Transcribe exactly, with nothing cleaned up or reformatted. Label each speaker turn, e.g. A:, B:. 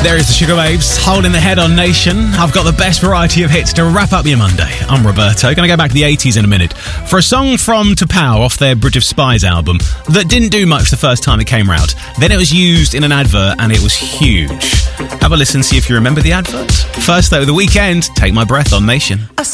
A: There is the Sugar Babes, holding the head on Nation. I've got the best variety of hits to wrap up your Monday. I'm Roberto. Going to go back to the eighties in a minute for a song from T'Pau off their Bridge of Spies album that didn't do much the first time it came round. Then it was used in an advert and it was huge. Have a listen, see if you remember the advert. First though, The Weeknd, Take My Breath on Nation.
B: I